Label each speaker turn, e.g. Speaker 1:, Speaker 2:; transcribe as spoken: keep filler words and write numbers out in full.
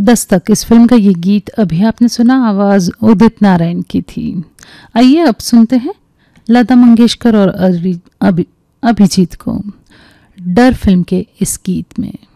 Speaker 1: दस्तक इस फिल्म का ये गीत अभी आपने सुना, आवाज़ उदित नारायण की थी। आइए अब सुनते हैं लता मंगेशकर और अरि- अभि- अभिजीत को डर फिल्म के इस गीत में।